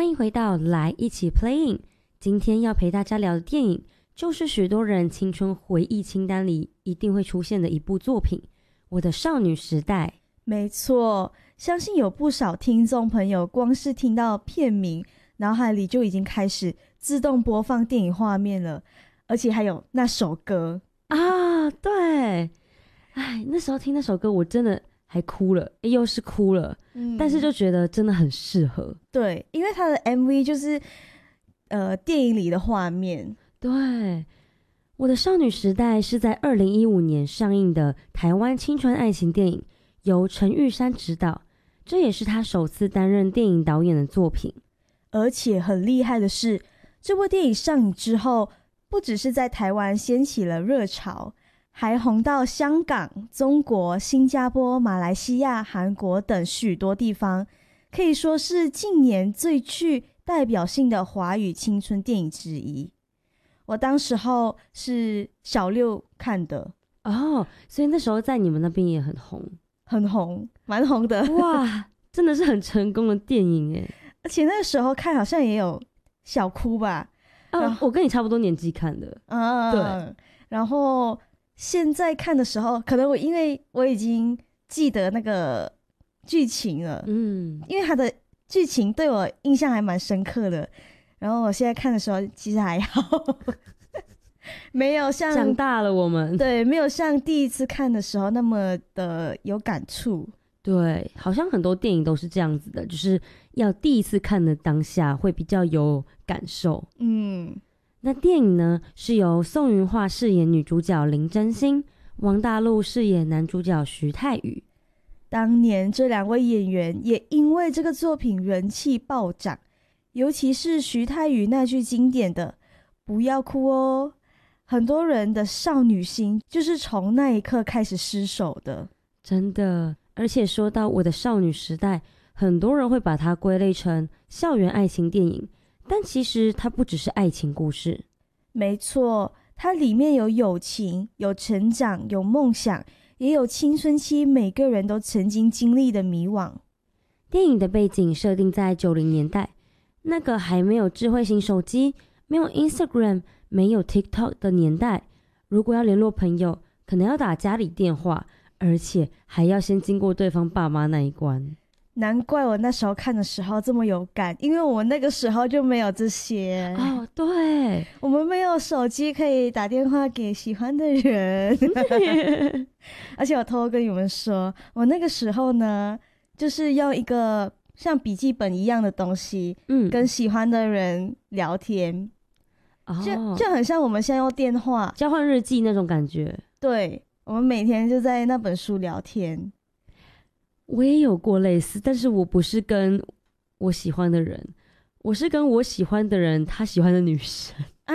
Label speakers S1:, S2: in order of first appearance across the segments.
S1: 欢迎回到来一起 Playing。 今天要陪大家聊的电影就是许多人青春回忆清单里一定会出现的一部作品，我的少女时代。
S2: 没错，相信有不少听众朋友光是听到片名，脑海里就已经开始自动播放电影画面了，而且还有那首歌
S1: 啊，对，哎，那时候听那首歌我真的还哭了，又是哭了，但是就觉得真的很适合。
S2: 对，因为他的 MV 就是电影里的画面。
S1: 对，我的少女时代是在2015年上映的台湾青春爱情电影，由陈玉珊执导，这也是他首次担任电影导演的作品。
S2: 而且很厉害的是，这部电影上映之后，不只是在台湾掀起了热潮，还红到香港、中国、新加坡、马来西亚、韩国等许多地方，可以说是近年最具代表性的华语青春电影之一。我当时候是小6看的
S1: 哦，所以那时候在你们那边也很红。
S2: 很红，蛮红的。
S1: 哇，真的是很成功的电影耶。
S2: 而且那个时候看好像也有小哭吧。
S1: 我跟你差不多年纪看的。对。
S2: 然后现在看的时候，可能因为我已经记得那个剧情了，因为它的剧情对我印象还蛮深刻的。然后我现在看的时候其实还好，没有像
S1: 长大了我们，
S2: 对，没有像第一次看的时候那么的有感触。
S1: 对，好像很多电影都是这样子的，就是要第一次看的当下会比较有感受。那电影呢是由宋芸樺饰演女主角林真心，王大陆饰演男主角徐太宇。
S2: 当年这两位演员也因为这个作品人气暴涨，尤其是徐太宇那句经典的不要哭哦，很多人的少女心就是从那一刻开始失守的。
S1: 真的，而且说到我的少女时代，很多人会把它归类成校园爱情电影，但其实它不只是爱情故事。
S2: 没错，它里面有友情，有成长，有梦想，也有青春期每个人都曾经经历的迷惘。
S1: 电影的背景设定在90年代，那个还没有智慧型手机，没有 Instagram， 没有 TikTok 的年代，如果要联络朋友，可能要打家里电话，而且还要先经过对方爸妈那一关。
S2: 难怪我那时候看的时候这么有感，因为我那个时候就没有这些。
S1: 对，
S2: 我们没有手机可以打电话给喜欢的人。而且我偷偷跟你们说，我那个时候呢，就是用一个像笔记本一样的东西，跟喜欢的人聊天，就很像我们现在用电话
S1: 交换日记那种感觉。
S2: 对，我们每天就在那本书聊天。
S1: 我也有过类似，但是我不是跟我喜欢的人，我是跟我喜欢的人他喜欢的女生
S2: 啊。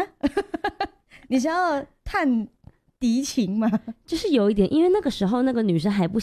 S2: 你想要探敌情吗？
S1: 就是有一点，因为那个时候那个女生还不